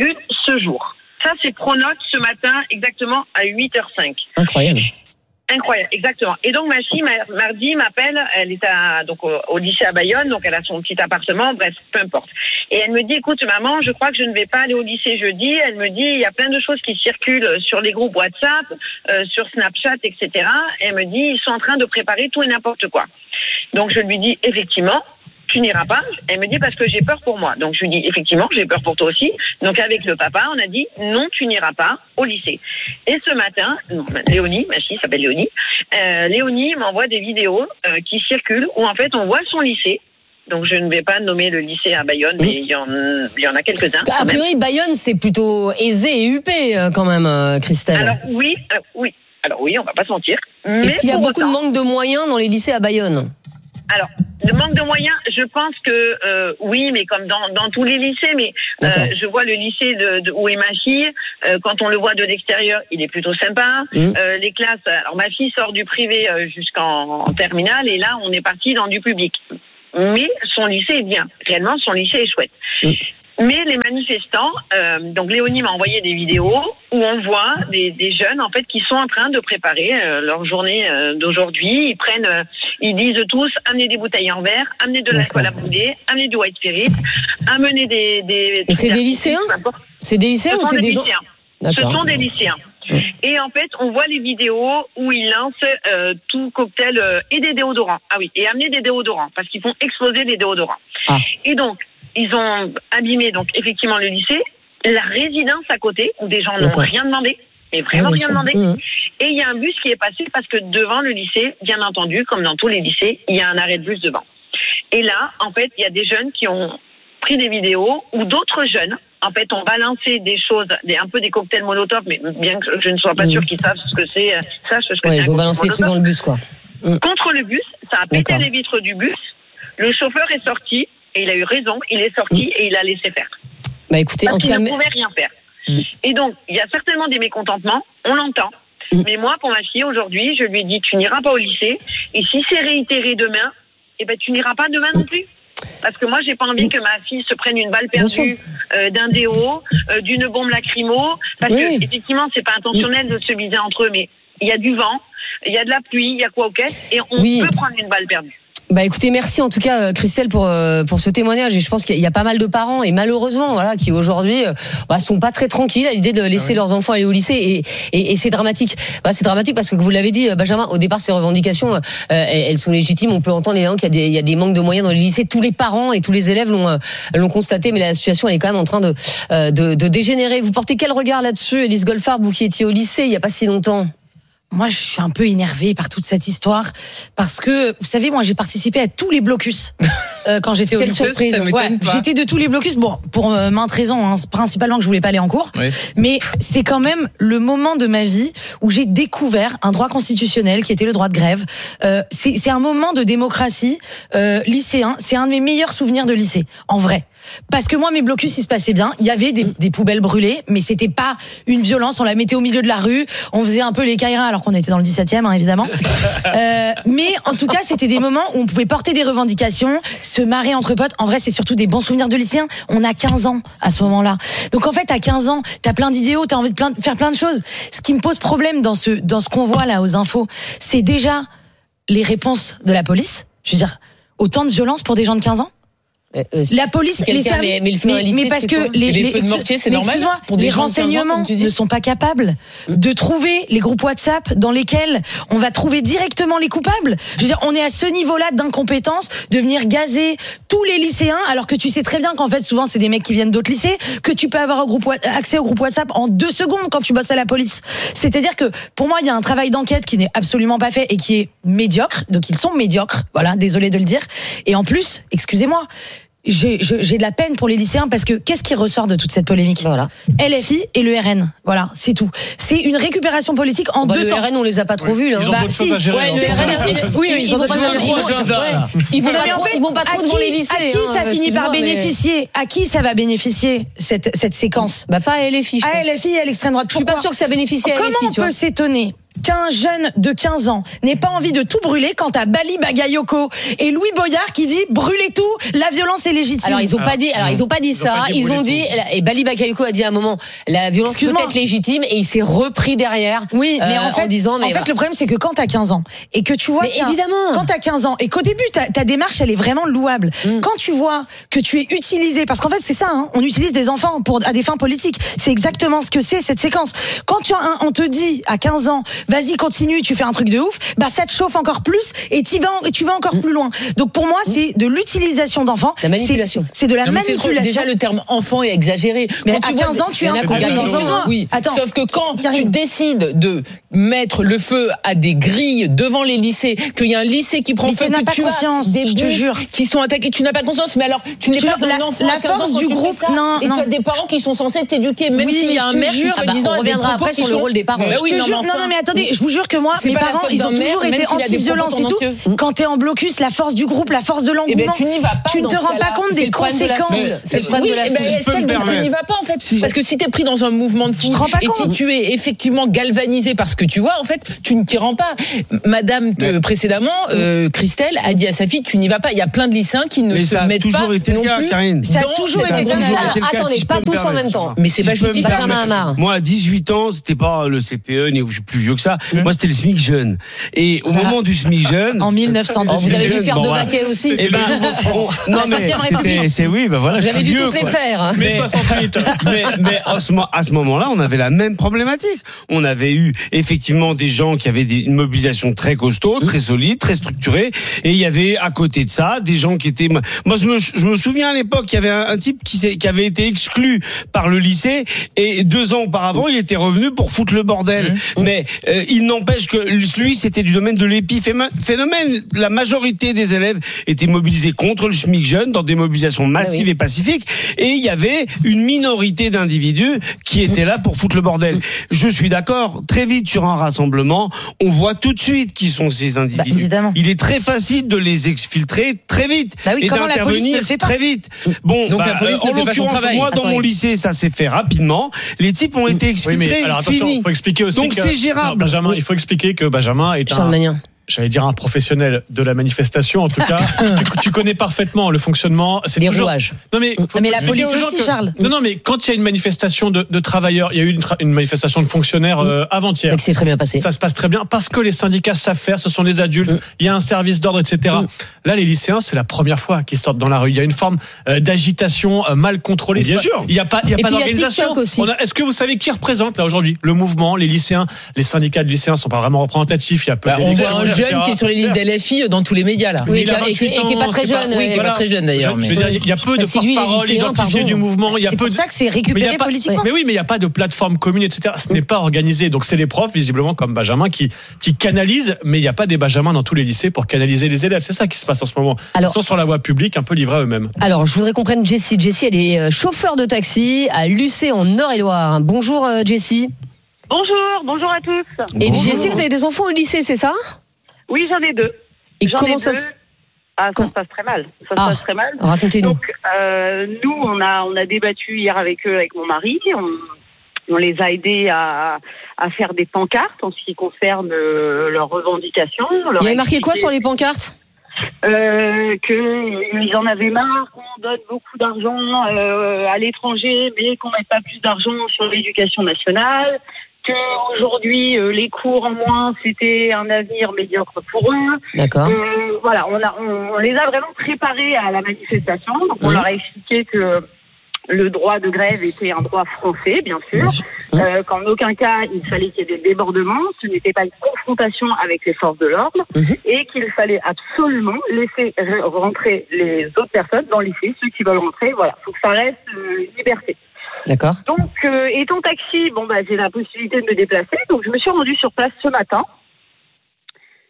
ce jour. Ça, c'est Pronote ce matin, exactement à 8h05. Incroyable. Incroyable, exactement. Et donc ma fille mardi m'appelle, elle est au lycée à Bayonne, donc elle a son petit appartement, bref, peu importe. Et elle me dit, écoute maman, je crois que je ne vais pas aller au lycée jeudi. Elle me dit, il y a plein de choses qui circulent sur les groupes WhatsApp, sur Snapchat, etc. Et elle me dit, ils sont en train de préparer tout et n'importe quoi. Donc je lui dis, effectivement, tu n'iras pas. Elle me dit parce que j'ai peur pour moi. Donc je lui dis effectivement j'ai peur pour toi aussi. Donc avec le papa on a dit non, tu n'iras pas au lycée. Et ce matin, Léonie, ma fille s'appelle Léonie, Léonie m'envoie des vidéos qui circulent où en fait on voit son lycée. Donc je ne vais pas nommer le lycée à Bayonne, mais il y en a quelques-uns. A priori Bayonne c'est plutôt aisé et huppé quand même, Christelle. Alors oui. Alors oui, on va pas se mentir. Est-ce qu'il y a beaucoup de manque de moyens dans les lycées à Bayonne ? Alors, le manque de moyens, je pense que oui, mais comme dans tous les lycées, mais je vois le lycée où est ma fille, quand on le voit de l'extérieur, il est plutôt sympa. Les classes, alors ma fille sort du privé jusqu'en terminale, et là, on est parti dans du public. Mais son lycée est bien. Réellement, son lycée est chouette. Mais les manifestants, donc Léonie m'a envoyé des vidéos où on voit des jeunes en fait qui sont en train de préparer leur journée d'aujourd'hui. Ils disent tous amenez des bouteilles en verre, amenez de l'alcool à bouder, amenez du white spirit, amenez des. Et c'est des lycéens ? C'est des lycéens ou c'est des gens ? Ce sont des lycéens. Et en fait, on voit les vidéos où ils lancent tout cocktail et des déodorants. Ah oui, et amener des déodorants parce qu'ils font exploser les déodorants. Et donc ils ont abîmé donc effectivement le lycée, la résidence à côté où des gens n'ont rien demandé, mais vraiment rien demandé. Et il y a un bus qui est passé parce que devant le lycée, bien entendu, comme dans tous les lycées, il y a un arrêt de bus devant. Et là, en fait, il y a des jeunes qui ont pris des vidéos où d'autres jeunes, en fait, ont balancé des choses, un peu des cocktails Molotov, mais bien que je ne sois pas sûre qu'ils savent ce que c'est, ils ont balancé des trucs dans le bus, quoi. Contre le bus, ça a pété les vitres du bus. Le chauffeur est sorti. Et il a eu raison, il est sorti et il a laissé faire. Bah écoutez, parce en tout qu'il cas, ne pouvait rien faire. Et donc, il y a certainement des mécontentements, on l'entend. Mais moi, pour ma fille, aujourd'hui, je lui ai dit, tu n'iras pas au lycée. Et si c'est réitéré demain, eh ben, tu n'iras pas demain non plus. Parce que moi, j'ai pas envie que ma fille se prenne une balle perdue d'un déo, d'une bombe lacrymo. Parce que, effectivement, c'est pas intentionnel de se viser entre eux, mais il y a du vent, il y a de la pluie, il y a quoi au caisse, et on peut prendre une balle perdue. Bah écoutez, merci en tout cas Christelle pour ce témoignage, et je pense qu'il y a pas mal de parents et malheureusement qui aujourd'hui sont pas très tranquilles à l'idée de laisser leurs enfants aller au lycée et c'est dramatique. C'est dramatique parce que vous l'avez dit Benjamin, au départ ces revendications elles sont légitimes, on peut entendre évidemment qu'il y a des manques de moyens dans les lycées, tous les parents et tous les élèves l'ont constaté, mais la situation elle est quand même en train de dégénérer. Vous portez quel regard là-dessus, Élise Goldfarb, vous qui étiez au lycée il y a pas si longtemps? Moi, je suis un peu énervée par toute cette histoire parce que, vous savez, moi, j'ai participé à tous les blocus quand j'étais au lycée. Quelle surprise, j'étais de tous les blocus. Bon, pour maintes raisons, principalement que je voulais pas aller en cours. Mais c'est quand même le moment de ma vie où j'ai découvert un droit constitutionnel qui était le droit de grève. C'est un moment de démocratie lycéen. C'est un de mes meilleurs souvenirs de lycée, en vrai. Parce que moi, mes blocus, il se passait bien. Il y avait des poubelles brûlées, mais c'était pas une violence. On la mettait au milieu de la rue. On faisait un peu les caïras, alors qu'on était dans le 17e, évidemment. Mais en tout cas, c'était des moments où on pouvait porter des revendications, se marrer entre potes. En vrai, c'est surtout des bons souvenirs de lycéens. On a 15 ans à ce moment-là. Donc en fait, à 15 ans, t'as plein d'idéaux, t'as envie de faire plein de choses. Ce qui me pose problème dans ce qu'on voit là aux infos, c'est déjà les réponses de la police. Je veux dire, autant de violence pour des gens de 15 ans. La police, les services, mais parce que les feux de mortier, c'est normal. Les renseignements ne sont pas capables de trouver les groupes WhatsApp dans lesquels on va trouver directement les coupables. Je veux dire, on est à ce niveau-là d'incompétence de venir gazer tous les lycéens, alors que tu sais très bien qu'en fait, souvent, c'est des mecs qui viennent d'autres lycées, que tu peux avoir accès au groupe WhatsApp en 2 secondes quand tu bosses à la police. C'est-à-dire que, pour moi, il y a un travail d'enquête qui n'est absolument pas fait et qui est médiocre. Donc, ils sont médiocres. Voilà, désolé de le dire. Et en plus, excusez-moi, j'ai de la peine pour les lycéens parce que qu'est-ce qui ressort de toute cette polémique ? Voilà. LFI et le RN. Voilà, c'est tout. C'est une récupération politique en deux temps. Le RN, on les a pas trop vus, là. Ils ont d'autres choses à gérer. Ils ont d'autres choses à gérer. Ils vont pas trop devant les lycées. À qui ça finit par bénéficier ? À qui ça va bénéficier, cette séquence ? Bah, pas à LFI, je pense. À LFI et à l'extrême droite. Je suis pas sûre que ça bénéficie à LFI. Comment on peut s'étonner qu'un jeune de 15 ans n'ait pas envie de tout brûler quand t'as Bali Bagayoko et Louis Boyard qui dit brûlez tout, la violence est légitime. Alors ils ont pas dit ça, ils ont dit et Bali Bagayoko a dit à un moment la violence peut être légitime et il s'est repris derrière. Oui, mais en fait, en disant le problème c'est que quand t'as 15 ans et que tu vois évidemment quand t'as 15 ans et qu'au début ta démarche elle est vraiment louable. Quand tu vois que tu es utilisé parce qu'en fait c'est ça on utilise des enfants à des fins politiques. C'est exactement ce que c'est cette séquence. Quand on te dit à 15 ans vas-y continue, tu fais un truc de ouf, bah ça te chauffe encore plus et tu vas encore plus loin. Donc pour moi c'est de l'utilisation d'enfants. La manipulation. C'est de la manipulation. Déjà le terme enfant est exagéré. Mais à 15 ans tu es un oui. Sauf que quand tu décides de mettre le feu à des grilles devant les lycées, qu'il y a un lycée qui prend feu, que tu as des je te jure qui sont attaqués, tu n'as pas conscience. Mais alors tu n'es pas un enfant. La force du groupe. Non. Et tu as des parents qui sont censés t'éduquer, même s'il y a un maire qui on reviendra après sur le rôle des parents. Non mais attendez, je vous jure que moi, mes parents, ils ont toujours été anti-violence et tout. Quand t'es en blocus, la force du groupe, la force de l'engouement, tu ne te rends pas compte des conséquences. C'est le problème de la Estelle, tu n'y vas pas en fait. Parce que si t'es pris dans un mouvement de foule et si tu es effectivement galvanisé par ce que tu vois, en fait, tu ne t'y rends pas. Madame précédemment, Christelle a dit à sa fille, tu n'y vas pas. Il y a plein de lycéens qui ne se mettent pas non plus. Karine. Ça a toujours été comme ça. Attendez, pas tous en même temps. Mais c'est pas justifié. Moi, à 18 ans, c'était pas le CPE, ni je suis plus vieux que ça. Moi, c'était le SMIC jeune. Et au moment du SMIC jeune. En 1912. Vous avez dû faire de baquet aussi. Et non, mais c'était, oui, voilà. Vous avez dû toutes les faire. Mais 68. Mais à ce moment-là, on avait la même problématique. On avait eu effectivement des gens qui avaient une mobilisation très costaud, très solide, très structurée. Et il y avait à côté de ça des gens qui étaient. Moi, je me souviens à l'époque, il y avait un type qui avait été exclu par le lycée et 2 ans auparavant, il était revenu pour foutre le bordel. Mais il n'empêche que lui, c'était du domaine de l'épiphénomène. La majorité des élèves étaient mobilisés contre le SMIC jeune dans des mobilisations massives et pacifiques. Et il y avait une minorité d'individus qui étaient là pour foutre le bordel. Je suis d'accord. Très vite sur un rassemblement, on voit tout de suite qui sont ces individus. Évidemment. Il est très facile de les exfiltrer très vite et d'intervenir très vite. Bon, donc la police en l'occurrence, moi dans mon lycée, ça s'est fait rapidement. Les types ont été exfiltrés. Oui, mais alors attention, il faut expliquer aussi donc c'est gérable. Non, Benjamin, il faut expliquer que Benjamin est j'allais dire un professionnel de la manifestation. En tout cas, tu connais parfaitement le fonctionnement. C'est les toujours... rouages. Non mais la police aussi, Charles. Non, mais quand il y a une manifestation de travailleurs, il y a eu une manifestation de fonctionnaires avant-hier. C'est très bien passé. Ça se passe très bien parce que les syndicats savent faire. Ce sont des adultes. Il y a un service d'ordre, etc. Là, les lycéens, c'est la première fois qu'ils sortent dans la rue. Il y a une forme d'agitation mal contrôlée. Bien sûr. Il y a pas d'organisation. Est-ce que vous savez qui représente là aujourd'hui le mouvement, les lycéens, les syndicats de lycéens sont pas vraiment représentatifs. Il y a peu jeune qui est sur les listes d'LFI dans tous les médias là. Oui, et qui est pas très jeune. Oui, qui est pas très jeune d'ailleurs. Je veux dire, il y a peu de porte-parole identifiés du mouvement. C'est pour ça que c'est récupéré politiquement. Mais oui, mais il n'y a pas de plateforme commune, etc. Ce n'est pas organisé. Donc c'est les profs, visiblement comme Benjamin, qui canalisent, mais il n'y a pas des Benjamins dans tous les lycées pour canaliser les élèves. C'est ça qui se passe en ce moment. Ils sont sur la voie publique, un peu livrés à eux-mêmes. Alors, je voudrais qu'on prenne Jessie. Jessie, elle est chauffeur de taxi à Lucé en Eure-et-Loire. Bonjour Jessie. Bonjour à tous. Et Jessie, vous avez des enfants au lycée, c'est ça ? Oui, j'en ai 2. Et comment ça se passe très mal. Ça se passe très mal. Racontez-nous. Donc, nous, on a débattu hier avec eux, avec mon mari. On les a aidés à faire des pancartes en ce qui concerne leurs revendications. Il y avait marqué quoi sur les pancartes ? Qu'ils en avaient marre, qu'on donne beaucoup d'argent à l'étranger, mais qu'on mette pas plus d'argent sur l'éducation nationale. Qu'aujourd'hui, les cours en moins, c'était un avenir médiocre pour eux. D'accord. Voilà, on les a vraiment préparés à la manifestation. Donc, on leur a expliqué que le droit de grève était un droit français, bien sûr. Qu'en aucun cas, il fallait qu'il y ait des débordements. Ce n'était pas une confrontation avec les forces de l'ordre. Et qu'il fallait absolument laisser rentrer les autres personnes dans le lycée. Ceux qui veulent rentrer, voilà. Il faut que ça reste liberté. D'accord. Donc, étant taxi, j'ai la possibilité de me déplacer. Donc, je me suis rendue sur place ce matin.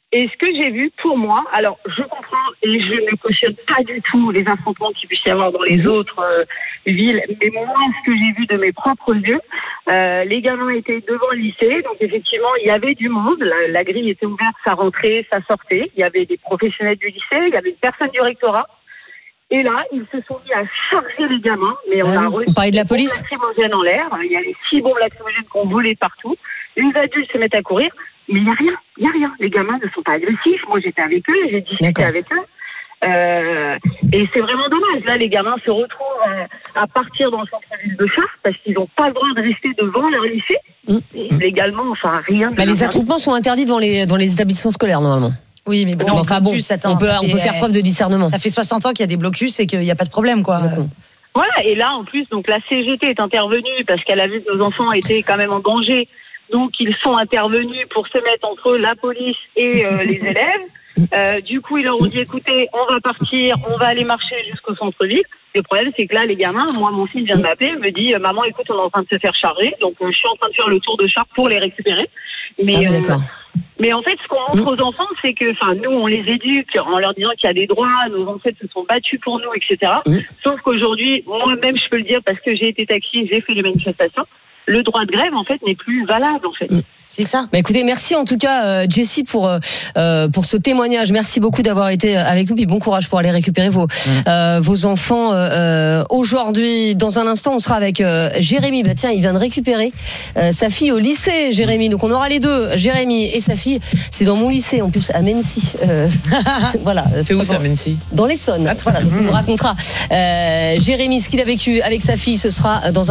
Et ce que j'ai vu, pour moi, alors je comprends et je ne cautionne pas du tout les affrontements qu'il puisse y avoir dans les autres villes, mais moi, ce que j'ai vu de mes propres yeux, les gamins étaient devant le lycée, donc effectivement, il y avait du monde, la grille était ouverte, ça rentrait, ça sortait, il y avait des professionnels du lycée, il y avait une personne du rectorat, et là, ils se sont mis à charger les gamins, mais on a reçu vous parlez de la police lacrymogènes en l'air, il y avait 6 bombes lacrymogènes qui ont volé partout, les adultes se mettent à courir, mais il n'y a rien. Les gamins ne sont pas agressifs. Moi, j'étais avec eux, j'ai discuté avec eux. Et c'est vraiment dommage. Là, les gamins se retrouvent à partir dans le centre-ville de Chartres parce qu'ils n'ont pas le droit de rester devant leur lycée. Et légalement, enfin, rien. Les attroupements sont interdits dans les établissements scolaires, normalement. Oui, mais bon, enfin bon, on peut faire preuve de discernement. Ça fait 60 ans qu'il y a des blocus et qu'il n'y a pas de problème, quoi. Voilà, et là, en plus, donc la CGT est intervenue parce qu'elle a vu que nos enfants étaient quand même en danger. Donc, ils sont intervenus pour se mettre entre la police et les élèves. Du coup, ils leur ont dit, écoutez, on va partir, on va aller marcher jusqu'au centre-ville. Le problème, c'est que là, les gamins, moi, mon fils vient de m'appeler, me dit, maman, écoute, on est en train de se faire charger. Donc, je suis en train de faire le tour de Chartres pour les récupérer. Mais en fait, ce qu'on montre aux enfants, c'est que, nous, on les éduque en leur disant qu'il y a des droits, nos ancêtres se sont battus pour nous, etc. Sauf qu'aujourd'hui, moi-même, je peux le dire parce que j'ai été taxée, j'ai fait les manifestations. Le droit de grève, en fait, n'est plus valable, en fait. C'est ça. Écoutez, merci en tout cas, Jessie, pour ce témoignage. Merci beaucoup d'avoir été avec nous. Puis bon courage pour aller récupérer vos enfants aujourd'hui. Dans un instant, on sera avec Jérémy. Tiens, il vient de récupérer sa fille au lycée, Jérémy. Donc on aura les deux, Jérémy et sa fille. C'est dans mon lycée, en plus, à Mency. Voilà. C'est où ça, Mency? Dans l'Essonne. Voilà. Donc il nous racontera Jérémy ce qu'il a vécu avec sa fille. Ce sera dans un